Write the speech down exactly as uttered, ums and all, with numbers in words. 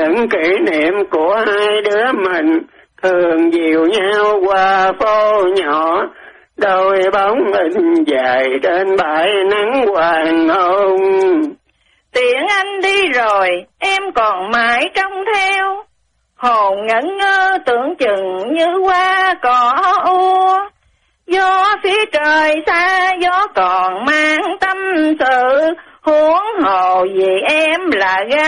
những kỷ niệm của hai đứa mình, thường dìu nhau qua phố nhỏ, đôi bóng in dài trên bãi nắng hoàng hôn. Tiện anh đi rồi, em còn mãi trông theo, hồn ngẩn ngơ tưởng chừng như hoa cỏ úa. Gió phía trời xa, gió còn mang tâm sự, huống hồ vì em là gái